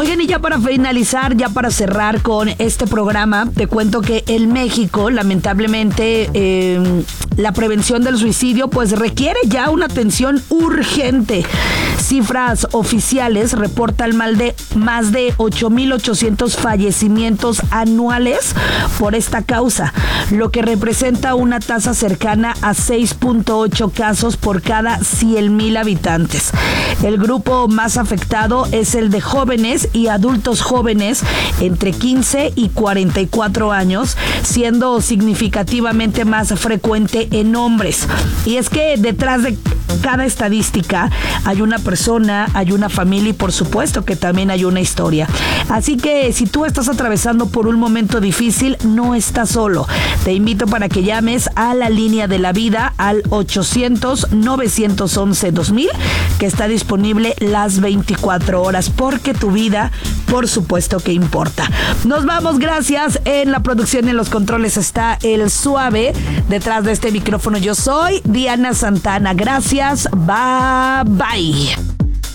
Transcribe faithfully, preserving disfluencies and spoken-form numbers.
Oigan, y ya para finalizar, ya para cerrar con este programa, te cuento que en México, lamentablemente, eh, la prevención del suicidio pues requiere ya una atención urgente. Cifras oficiales reportan mal de, más de ocho mil ochocientos fallecimientos anuales por esta causa, lo que representa una tasa cercana a seis punto ocho casos por cada cien mil habitantes. El grupo más afectado es el de jóvenes y adultos jóvenes entre quince y cuarenta y cuatro años, siendo significativamente más frecuente en hombres. Y es que detrás de cada estadística hay una persona, hay una familia y por supuesto que también hay una historia. Así que si tú estás atravesando por un momento difícil, no estás solo. Te invito para que llames a la línea de la vida al ochocientos, novecientos once, dos mil, que está disponible las veinticuatro horas, porque tu vida, por supuesto que importa. Nos vamos, gracias. En la producción y en los controles está el Suave. Detrás de este micrófono yo soy Diana Santana. Gracias, bye bye.